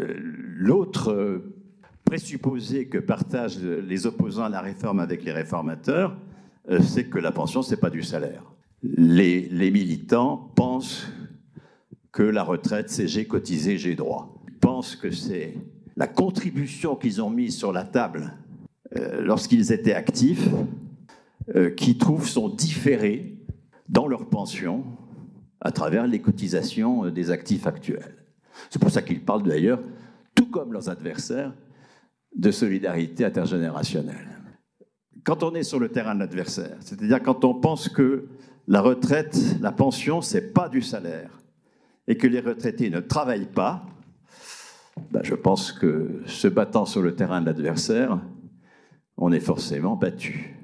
L'autre présupposé que partagent les opposants à la réforme avec les réformateurs, c'est que la pension, ce n'est pas du salaire. Les militants pensent que la retraite, c'est j'ai cotisé, j'ai droit. Ils pensent que c'est la contribution qu'ils ont mise sur la table lorsqu'ils étaient actifs qui trouvent sont différés dans leur pension à travers les cotisations des actifs actuels. C'est pour ça qu'ils parlent d'ailleurs, tout comme leurs adversaires, de solidarité intergénérationnelle. Quand on est sur le terrain de l'adversaire, c'est-à-dire quand on pense que la retraite, la pension, c'est pas du salaire et que les retraités ne travaillent pas, je pense que se battant sur le terrain de l'adversaire, on est forcément battu.